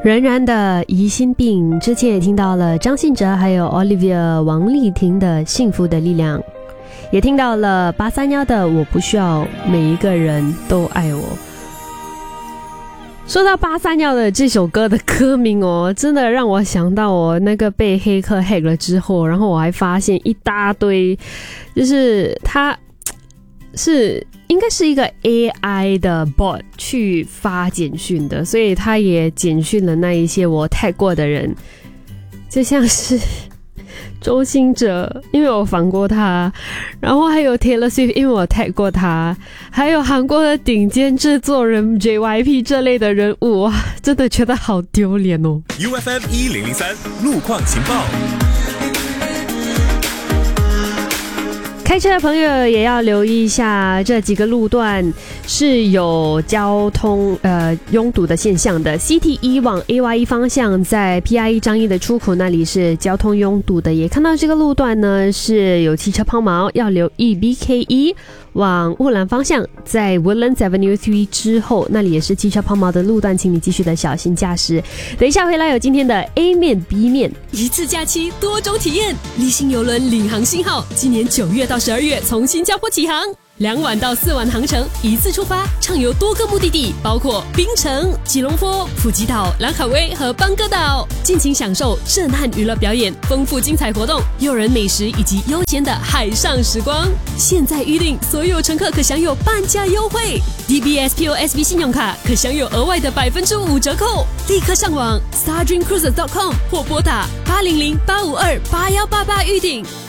仍然的疑心病，之前也听到了张信哲还有 Olivia 王丽婷的幸福的力量，也听到了831的我不需要每一个人都爱我。说到831的这首歌的歌名哦，真的让我想到我那个被黑客 hack 了之后，然后我还发现一大堆，就是它是应该是一个 AI 的 bot 去发简讯的，所以他也简讯了那一些我 tag 过的人，就像是周兴哲，因为我访过他，然后还有 Taylor Swift， 因为我 tag 过他，还有韩国的顶尖制作人 JYP 这类的人物，哇，真的觉得好丢脸哦。 UFM 1003路况情报。 开车的朋友也要留意一下，这几个路段是有交通拥堵的现象的。CT1 往 AY1 方向，在 PIE 张掖的出口那里是交通拥堵的，也看到这个路段呢是有汽车抛锚，要留意 BK1 往雾兰方向，在 Woodlands Avenue 3之后，那里也是汽车抛锚的路段，请你继续的小心驾驶。等一下回来有今天的 A 面 B 面， 一次假期多种体验，立信邮轮领航信号今年9月到12月从新加坡起航，2晚到4晚航程，一次出发，畅游多个目的地，包括槟城、吉隆坡、普吉岛、兰卡威和邦哥岛，尽情享受震撼娱乐表演、丰富精彩活动、诱人美食以及悠闲的海上时光。现在预定，所有乘客可享有半价优惠 ，DBS POSB 信用卡可享有额外的5%折扣。立刻上网 stardreamcruises.com 或拨打800-852-8188预订。